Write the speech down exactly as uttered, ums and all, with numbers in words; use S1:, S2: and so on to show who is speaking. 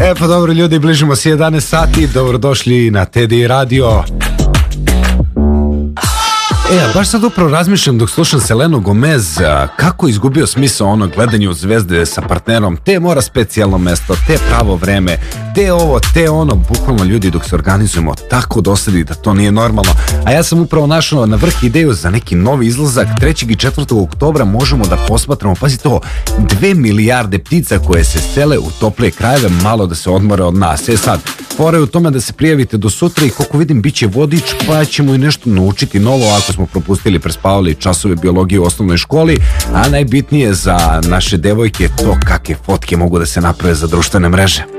S1: E pa dobro ljudi, bližimo se jedanaest sati, dobrodošli na T D Radio. E, a baš sad upravo razmišljam dok slušam Selenu Gomez, a, kako je izgubio smisao ono gledanje u zvezde sa partnerom, te mora specijalno mesto, te pravo vreme, te ovo, te ono, bukvalno ljudi dok se organizujemo tako dosadi da to nije normalno. A ja sam upravo našao na vrh ideju za neki novi izlazak. Trećeg i četvrtog oktobra možemo da posmatramo, pazi to, dve milijarde ptica koje se sele u toplije krajeve, malo da se odmore od nas. E sad, fora je u tome da se prijavite do sutra i koliko vidim bit će vodič, pa ćemo i nešto naučiti novo ako smo propustili, prespavali časove biologije u osnovnoj školi, a najbitnije za naše devojke to kakve fotke mogu da se naprave za društvene mreže.